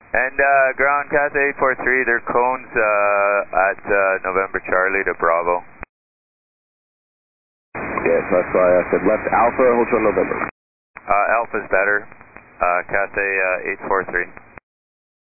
And ground Cathay 843, their cones at November Charlie to Bravo. Yes, that's why I said left Alpha, Hotel November. Alpha's better, Cathay 843.